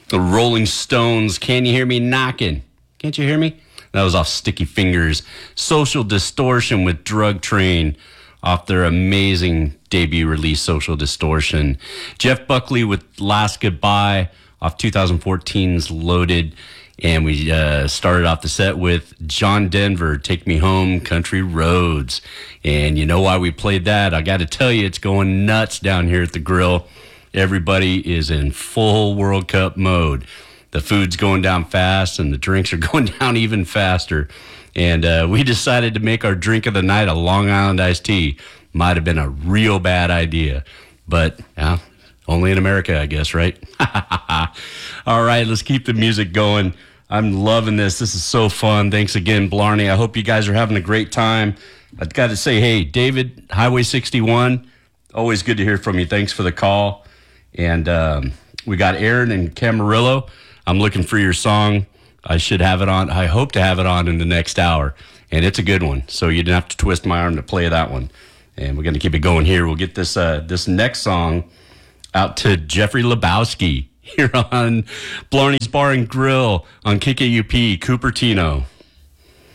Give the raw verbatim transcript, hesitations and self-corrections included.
The Rolling Stones, Can You Hear Me Knocking? Can't you hear me? That was off Sticky Fingers. Social Distortion with Drug Train off their amazing debut release, Social Distortion. Jeff Buckley with Last Goodbye off twenty fourteen's Loaded. And we uh, started off the set with John Denver, Take Me Home, Country Roads. And you know why we played that? I got to tell you, it's going nuts down here at the grill. Everybody is in full World Cup mode. The food's going down fast and the drinks are going down even faster. And uh, we decided to make our drink of the night a Long Island iced tea. Might have been a real bad idea, but uh, only in America, I guess, right? All right, let's keep the music going. I'm loving this. This is so fun. Thanks again, Blarney. I hope you guys are having a great time. I've got to say, hey, David, Highway sixty-one, always good to hear from you. Thanks for the call. And um, we got Aaron and Camarillo. I'm looking for your song. I should have it on. I hope to have it on in the next hour. And it's a good one. So you didn't have to twist my arm to play that one. And we're going to keep it going here. We'll get this uh, this next song out to Jeffrey Lebowski here on Blarney's Bar and Grill on K K U P, Cupertino.